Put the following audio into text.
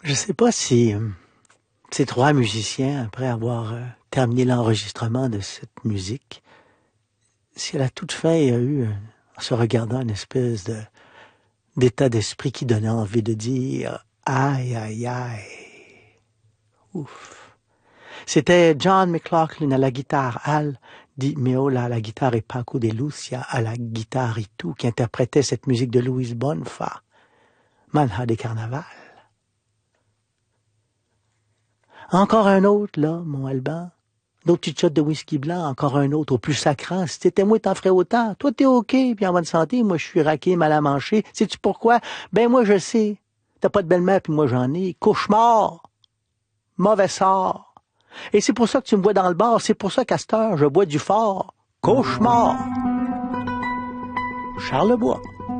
Je sais pas si ces trois musiciens, après avoir terminé l'enregistrement de cette musique, si à la toute fin, il y a eu, en se regardant, une espèce d'état d'esprit qui donnait envie de dire « Aïe, aïe, aïe! » Ouf! C'était John McLaughlin à la guitare, Al Di Meola à la guitare et Paco de Lucia à la guitare et tout, qui interprétait cette musique de Luis Bonfa, Manha de Carnaval. Encore un autre, là, mon Alban. D'autres petites shots de whisky blanc, encore un autre, au plus sacrant. Si t'étais moi, t'en ferais autant. Toi, t'es OK, puis en bonne santé. Moi, je suis raqué, mal à manger. Sais-tu pourquoi? Ben, moi, je sais. T'as pas de belle-mère, puis moi, j'en ai. Cauchemar. Mauvais sort. Et c'est pour ça que tu me vois dans le bar. C'est pour ça qu'à cette heure, je bois du fort. Cauchemar. Charlebois.